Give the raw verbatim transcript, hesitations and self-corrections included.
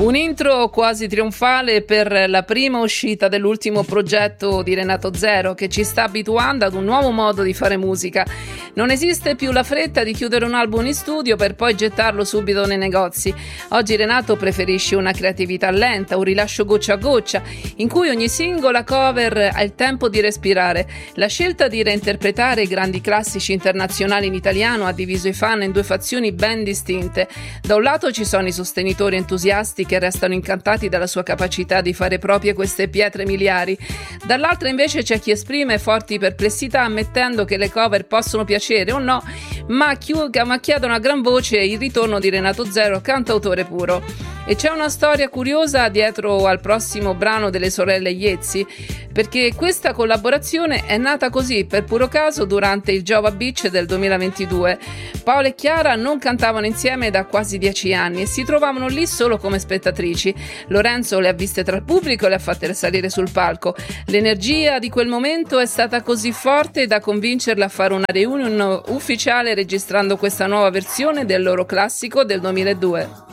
Un intro quasi trionfale per la prima uscita dell'ultimo progetto di Renato Zero, che ci sta abituando ad un nuovo modo di fare musica. Non esiste più la fretta di chiudere un album in studio per poi gettarlo subito nei negozi. Oggi Renato preferisce una creatività lenta, un rilascio goccia a goccia, in cui ogni singola cover ha il tempo di respirare. La scelta di reinterpretare i grandi classici internazionali in italiano ha diviso i fan in due fazioni ben distinte. Da un lato ci sono i sostenitori entusiasti che restano incantati dalla sua capacità di fare proprie queste pietre miliari. Dall'altra invece c'è chi esprime forti perplessità ammettendo che le cover possono piacere o no, ma, chi- ma chiedono a gran voce il ritorno di Renato Zero, cantautore puro. E c'è una storia curiosa dietro al prossimo brano delle sorelle Iezzi, perché questa collaborazione è nata così, per puro caso, durante il Jova Beach del duemilaventidue. Paola e Chiara non cantavano insieme da quasi dieci anni e si trovavano lì solo come spettatrici. Lorenzo le ha viste tra il pubblico e le ha fatte salire sul palco. L'energia di quel momento è stata così forte da convincerla a fare una reunion ufficiale registrando questa nuova versione del loro classico del duemiladue.